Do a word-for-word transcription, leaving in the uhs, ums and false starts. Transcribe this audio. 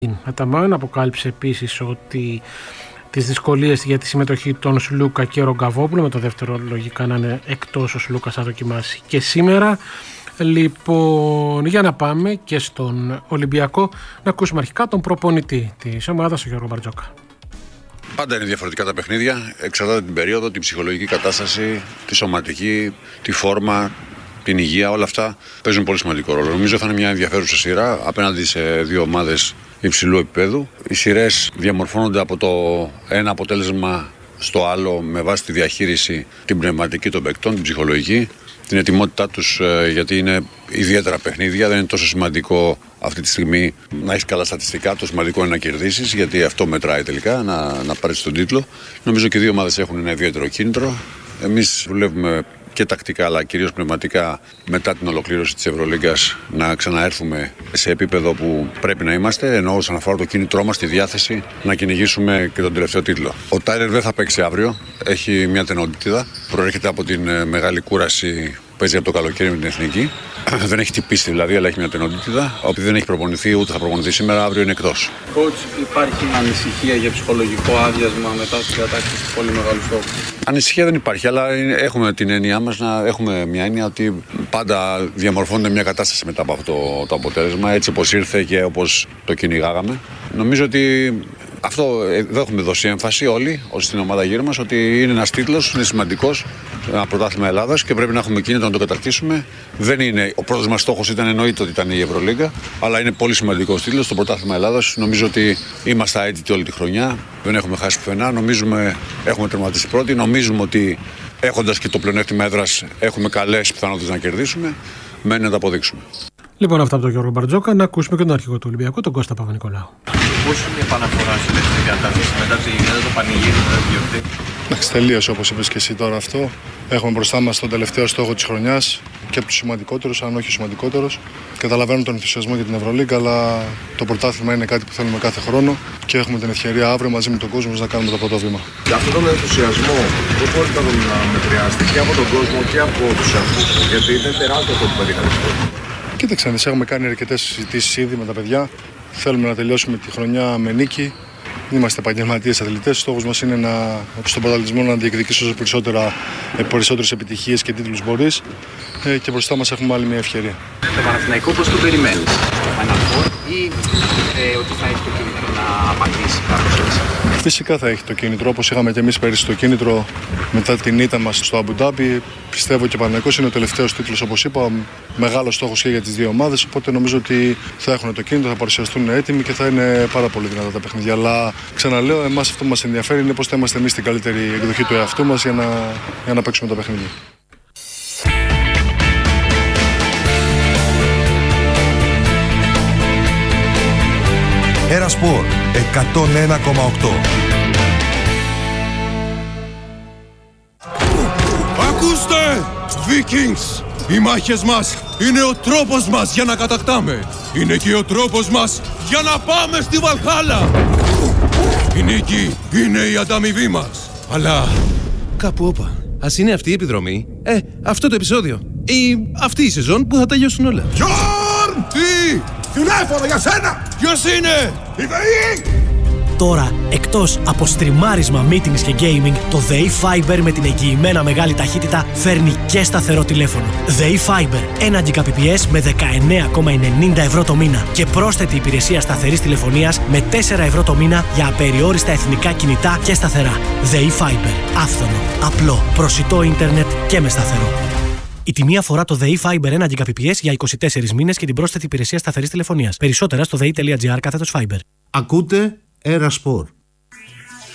Αταμάν αποκάλυψε επίσης ότι τις δυσκολίες για τη συμμετοχή των Σλούκα και Ρογκαβόπουλου, με το δεύτερο λογικά να είναι εκτός ο Σλούκας θα δοκιμάσει και σήμερα. Λοιπόν, για να πάμε και στον Ολυμπιακό να ακούσουμε αρχικά τον προπονητή της ομάδας, τον Γιώργο Μπαρτζόκα. Πάντα είναι διαφορετικά τα παιχνίδια, εξαρτάται την περίοδο, την ψυχολογική κατάσταση, τη σωματική, τη φόρμα, την υγεία, όλα αυτά παίζουν πολύ σημαντικό ρόλο. Νομίζω θα είναι μια ενδιαφέρουσα σειρά απέναντι σε δύο ομάδες υψηλού επίπεδου. Οι σειρές διαμορφώνονται από το ένα αποτέλεσμα στο άλλο με βάση τη διαχείριση, την πνευματική των παικτών, την ψυχολογική, την ετοιμότητά τους, γιατί είναι ιδιαίτερα παιχνίδια. Δεν είναι τόσο σημαντικό αυτή τη στιγμή να έχεις καλά στατιστικά, το σημαντικό είναι να κερδίσεις, γιατί αυτό μετράει τελικά, να, να πάρεις τον τίτλο. Νομίζω και οι δύο ομάδες έχουν ένα ιδιαίτερο κίνητρο. Εμείς δουλεύουμε και τακτικά αλλά κυρίως πνευματικά μετά την ολοκλήρωση της Ευρωλίγκας να ξαναέρθουμε σε επίπεδο που πρέπει να είμαστε, ενώ όσον αφορά το κίνητρό μας, τη διάθεση να κυνηγήσουμε και τον τελευταίο τίτλο. Ο Τάιλερ δεν θα παίξει αύριο, έχει μια τενοντίτιδα, προέρχεται από την μεγάλη κούραση, παίζει από το καλοκαίρι με την Εθνική. Δεν έχει τυπήσει δηλαδή, αλλά έχει μια τενοντίτιδα. Επειδή δεν έχει προπονηθεί, ούτε θα προπονηθεί σήμερα, αύριο είναι εκτός. Coach, υπάρχει ανησυχία για ψυχολογικό άδειασμα μετά την κατάκτηση του πολύ μεγάλου στόχου? Ανησυχία δεν υπάρχει, αλλά έχουμε την έννοια μας να έχουμε μια έννοια ότι πάντα διαμορφώνεται μια κατάσταση μετά από αυτό το αποτέλεσμα, έτσι όπως ήρθε και όπως το κυνηγάγαμε. Νομίζω ότι αυτό εδώ έχουμε δώσει έμφαση όλοι, όσοι στην ομάδα γύρω μας, ότι είναι ένας τίτλος, είναι σημαντικός, ένα πρωτάθλημα Ελλάδας και πρέπει να έχουμε κίνητο να το κατακτήσουμε. Δεν είναι, ο πρώτος μας στόχος ήταν, εννοείται ότι ήταν η Ευρωλίγκα, αλλά είναι πολύ σημαντικός τίτλος, το πρωτάθλημα Ελλάδας. Νομίζω ότι είμαστε έτοιμοι όλη τη χρονιά, δεν έχουμε χάσει πουθενά. Νομίζουμε, έχουμε τερματίσει πρώτοι, νομίζουμε ότι έχοντας και το πλεονέκτημα έδρας έχουμε καλές πιθανότητες να κερδίσουμε. Μένει να τα αποδείξουμε. Λοιπόν, αυτά από τον Γιώργο Μπαρτζόκα. Να ακούσουμε και τον αρχηγό του Ολυμπιακού, τον Κώστα Παπα-Νικολάου. Πώς είναι η επαναφορά στην δεύτερη κατάσταση μετά τη μετά το πανηγύρι, μετά τη γιορτή? Εντάξει, τελείωσε όπως είπες και εσύ τώρα αυτό. Έχουμε μπροστά μας τον τελευταίο στόχο της χρονιάς και από τους σημαντικότερους, αν όχι ο σημαντικότερος. Καταλαβαίνω τον ενθουσιασμό για την Ευρωλίγκα, αλλά το πρωτάθλημα είναι κάτι που θέλουμε κάθε χρόνο και έχουμε την ευκαιρία αύριο μαζί με τον κόσμο να κάνουμε το πρώτο βήμα. Και αυτόν τον ενθουσιασμό πώς μπορείτε να τον μετριάσετε και από τον κόσμο και από τους ανθρώπους, γιατί είναι τεράστιο αυτό που πετύχατε? Κοίταξε, έχουμε κάνει αρκετές συζητήσεις ήδη με τα παιδιά. Θέλουμε να τελειώσουμε τη χρονιά με νίκη. Είμαστε επαγγελματίες αθλητές. Στόχος μας είναι να, στον πρωταθλητισμό να διεκδικήσεις όσο περισσότερα, περισσότερες επιτυχίες και τίτλους μπορείς. Ε, και μπροστά μας έχουμε άλλη μια ευκαιρία. Το Παναθηναϊκό πώς το περιμένεις? Το Final Four ή ε, ότι θα έχει το κίνητρο να απαντήσει κάπως έτσι? Φυσικά θα έχει το κίνητρο, όπως είχαμε και εμείς πέρυσι το κίνητρο μετά την ήττα μας στο Αμπουντάμπι. Πιστεύω και ο Παναθηναϊκός είναι ο τελευταίος τίτλος, όπως είπα, μεγάλος στόχος και για τις δύο ομάδες. Οπότε νομίζω ότι θα έχουν το κίνητρο, θα παρουσιαστούν έτοιμοι και θα είναι πάρα πολύ δυνατά τα παιχνίδια. Αλλά ξαναλέω, εμάς αυτό που μας ενδιαφέρει είναι πώς θα είμαστε εμείς στην καλύτερη εκδοχή του εαυτού μας για να, για να παίξουμε τα παιχνίδια. Έρα Σπορ εκατόν ένα κόμμα οκτώ. Ακούστε! Vikings! Οι μάχες μας είναι ο τρόπος μας για να κατακτάμε. Είναι και ο τρόπος μας για να πάμε στη Βαλχάλα. Η νίκη είναι η ανταμοιβή μας. Αλλά κάπου όπα. Ας είναι αυτή η επιδρομή, ε, αυτό το επεισόδιο ή αυτή η σεζόν που θα τελειώσουν όλα. Γιόρν! Τι! Τηλέφωνο για σένα! Ποιος είναι? Η ΔΕΗ! Τώρα, εκτός από στριμάρισμα, meetings και gaming, το ΔΕΗ Fiber με την εγγυημένα μεγάλη ταχύτητα φέρνει και σταθερό τηλέφωνο. ΔΕΗ Fiber, ένα Gbps με δεκαεννέα κόμμα ενενήντα ευρώ το μήνα και πρόσθετη υπηρεσία σταθερής τηλεφωνίας με τέσσερα ευρώ το μήνα για απεριόριστα εθνικά κινητά και σταθερά. ΔΕΗ Fiber, άφθονο, απλό, προσιτό ίντερνετ και με σταθερό. Η τιμή αφορά το ΔΕΗ Fiber ένα Gbps για είκοσι τέσσερις μήνες και την πρόσθετη υπηρεσία σταθερής τηλεφωνίας. Περισσότερα στο δε ι τελεία τζι άρ κάθετος Fiber. Ακούτε Έρα Σπορ.